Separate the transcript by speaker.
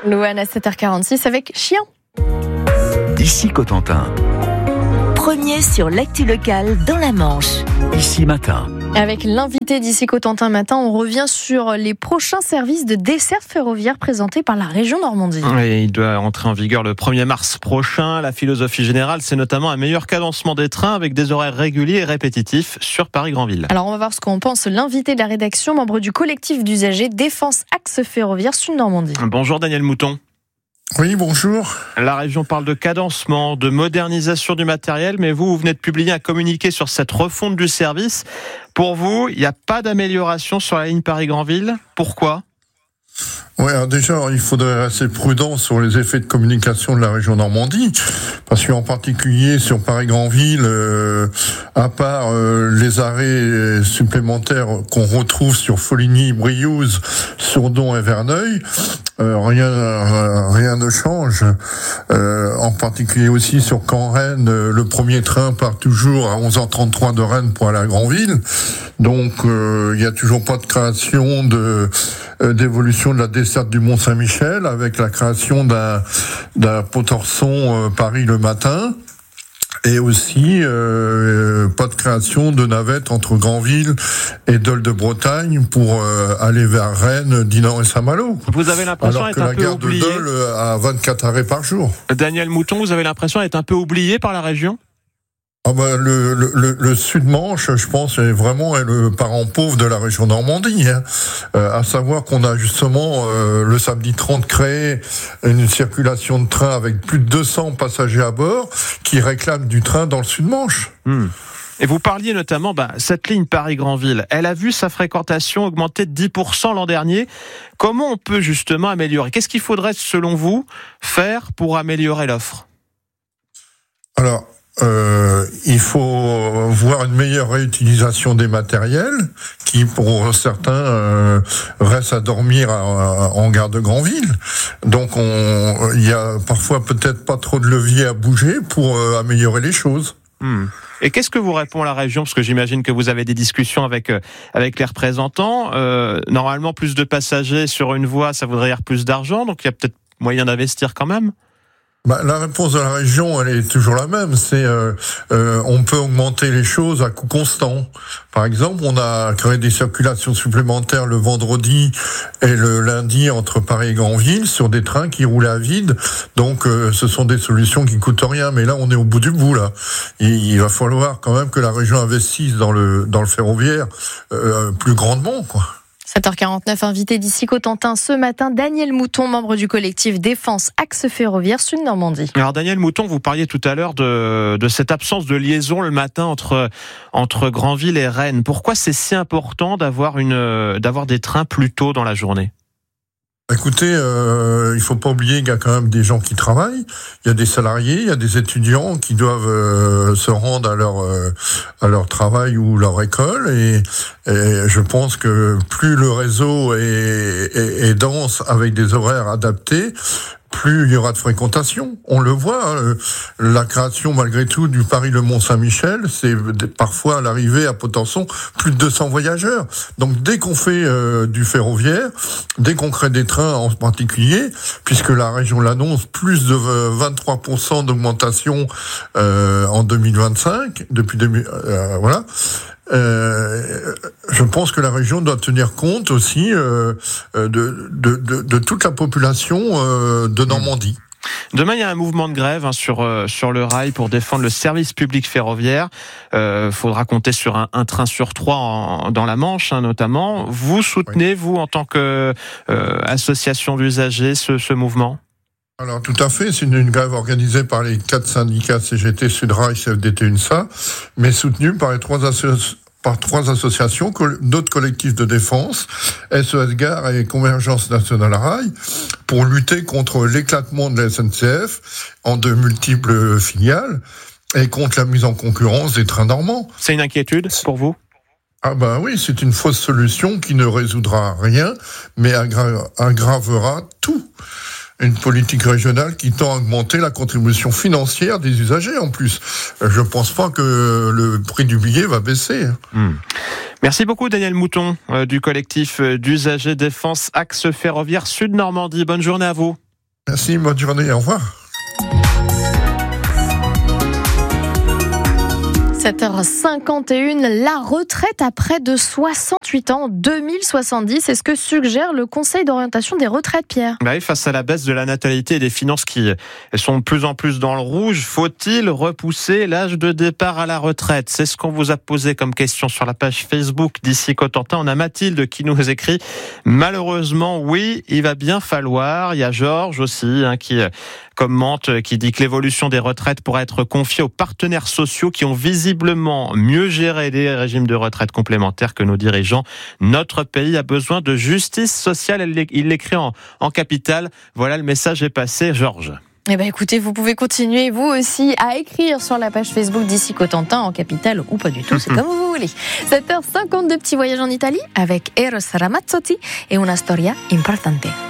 Speaker 1: Louane à 7h46 avec Chien.
Speaker 2: Ici Cotentin.
Speaker 3: Premier sur l'actu locale dans la Manche.
Speaker 2: Ici Matin.
Speaker 1: Avec l'invité d'ici Cotentin Matin, on revient sur les prochains services de desserte ferroviaire présentés par la région Normandie.
Speaker 4: Et il doit entrer en vigueur le 1er mars prochain. La philosophie générale, c'est notamment un meilleur cadencement des trains avec des horaires réguliers et répétitifs sur Paris-Granville.
Speaker 1: Alors on va voir ce qu'en pense l'invité de la rédaction, membre du collectif d'usagers Défense Axe Ferroviaire Sud Normandie.
Speaker 4: Bonjour Daniel Mouton.
Speaker 5: Oui, bonjour.
Speaker 4: La région parle de cadencement, de modernisation du matériel, mais vous venez de publier un communiqué sur cette refonte du service. Pour vous, il n'y a pas d'amélioration sur la ligne Paris-Granville. Pourquoi ?
Speaker 5: Oui, alors déjà, il faudrait rester prudent sur les effets de communication de la région Normandie, parce qu'en particulier sur Paris-Granville, à part les arrêts supplémentaires qu'on retrouve sur Foligny, Briouze, Sourdon et Verneuil, rien ne change. En particulier aussi sur Caen-Rennes, le premier train part toujours à 11h33 de Rennes pour aller à Granville. Donc, il n'y a toujours pas de création d'évolution de la desserte du Mont-Saint-Michel avec la création d'un Pontorson Paris le matin. Et aussi, pas de création de navette entre Granville et Dole de Bretagne pour aller vers Rennes, Dinan et Saint-Malo.
Speaker 4: Vous avez l'impression d'être un peu oublié.
Speaker 5: Alors que la gare de Dole a 24 arrêts par jour.
Speaker 4: Daniel Mouton, vous avez l'impression d'être un peu oublié par la région ?
Speaker 5: Ah bah le Sud-Manche, je pense, est vraiment le parent pauvre de la région Normandie. À savoir qu'on a justement le samedi 30 créé une circulation de train avec plus de 200 passagers à bord qui réclament du train dans le Sud-Manche.
Speaker 4: Et vous parliez notamment, cette ligne Paris-Granville, elle a vu sa fréquentation augmenter de 10% l'an dernier. Comment on peut justement améliorer ? Qu'est-ce qu'il faudrait, selon vous, faire pour améliorer l'offre ?
Speaker 5: Alors, il faut voir une meilleure réutilisation des matériels qui, pour certains, restent à dormir en gare de Granville. Donc, il y a parfois peut-être pas trop de levier à bouger pour améliorer les choses.
Speaker 4: Et qu'est-ce que vous répond la région ? Parce que j'imagine que vous avez des discussions avec les représentants. Normalement, plus de passagers sur une voie, ça voudrait dire plus d'argent. Donc, il y a peut-être moyen d'investir quand même.
Speaker 5: La réponse de la région, elle est toujours la même. C'est on peut augmenter les choses à coût constant. Par exemple, on a créé des circulations supplémentaires le vendredi et le lundi entre Paris et Granville sur des trains qui roulaient à vide. Donc, ce sont des solutions qui coûtent rien. Mais là, on est au bout du bout là. Il va falloir quand même que la région investisse dans le ferroviaire plus grandement, quoi.
Speaker 1: 7h49, invité d'ici Cotentin ce matin, Daniel Mouton, membre du collectif Défense Axe Ferroviaire Sud Normandie.
Speaker 4: Alors Daniel Mouton, vous parliez tout à l'heure de cette absence de liaison le matin entre Granville et Rennes. Pourquoi c'est si important d'avoir des trains plus tôt dans la journée ?
Speaker 5: Écoutez, il faut pas oublier qu'il y a quand même des gens qui travaillent. Il y a des salariés, il y a des étudiants qui doivent se rendre à leur travail ou leur école. Et je pense que plus le réseau est dense avec des horaires adaptés, plus il y aura de fréquentation. On le voit, la création malgré tout du Paris-Le Mont-Saint-Michel, c'est parfois à l'arrivée à Pontorson plus de 200 voyageurs. Donc dès qu'on fait du ferroviaire, dès qu'on crée des trains en particulier, puisque la région l'annonce, plus de 23% d'augmentation en 2025, voilà. Je pense que la région doit tenir compte aussi de toute la population de Normandie.
Speaker 4: Demain, il y a un mouvement de grève sur le rail pour défendre le service public ferroviaire. Faudra compter sur un train sur 3 dans la Manche, notamment. Vous soutenez, vous, en tant qu'association d'usagers, ce mouvement ?
Speaker 5: Alors tout à fait, c'est une grève organisée par les 4 syndicats CGT, Sudrail, CFDT, UNSA, mais soutenue par les 3 associations, d'autres collectifs de défense, SES Gare et Convergence Nationale Rail, pour lutter contre l'éclatement de la SNCF en de multiples filiales et contre la mise en concurrence des trains normands.
Speaker 4: C'est une inquiétude pour vous ?
Speaker 5: Ah oui, c'est une fausse solution qui ne résoudra rien, mais aggravera tout. Une politique régionale qui tend à augmenter la contribution financière des usagers en plus. Je pense pas que le prix du billet va baisser.
Speaker 4: Merci beaucoup Daniel Mouton du collectif d'usagers Défense Axe Ferroviaire Sud Normandie. Bonne journée à vous.
Speaker 5: Merci, bonne journée, au revoir.
Speaker 1: 7h51, la retraite à près de 68 ans, 2070, c'est ce que suggère le Conseil d'orientation des retraites, Pierre.
Speaker 4: Oui, face à la baisse de la natalité et des finances qui sont de plus en plus dans le rouge, faut-il repousser l'âge de départ à la retraite ? C'est ce qu'on vous a posé comme question sur la page Facebook d'Ici Cotentin. On a Mathilde qui nous écrit « Malheureusement, oui, il va bien falloir ». Il y a Georges aussi qui commente, qui dit que l'évolution des retraites pourrait être confiée aux partenaires sociaux qui ont visiblement mieux géré les régimes de retraite complémentaires que nos dirigeants. Notre pays a besoin de justice sociale. Il l'écrit en capitale. Voilà, le message est passé. Georges.
Speaker 1: Eh ben écoutez, vous pouvez continuer vous aussi à écrire sur la page Facebook d'Ici Cotentin, en capitale ou pas du tout, c'est comme vous voulez. 7h52, petit voyage en Italie avec Eros Ramazzotti et Una storia importante.